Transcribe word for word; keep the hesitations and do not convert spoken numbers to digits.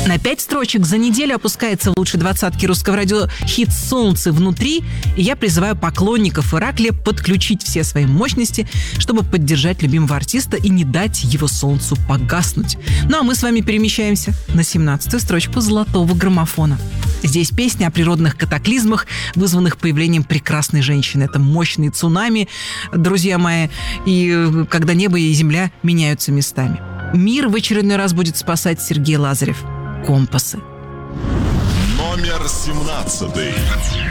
На пять строчек за неделю опускается в лучшей двадцатке русского радио хит «Солнце внутри». И я призываю поклонников Ираклия подключить все свои мощности, чтобы поддержать любимого артиста и не дать его солнцу погаснуть. Ну а мы с вами перемещаемся на семнадцатую строчку золотого граммофона. Здесь песня о природных катаклизмах, вызванных появлением прекрасной женщины. Это мощные цунами, друзья мои, и когда небо и земля меняются местами. Мир в очередной раз будет спасать Сергей Лазарев. «Компасы». Номер семнадцатый.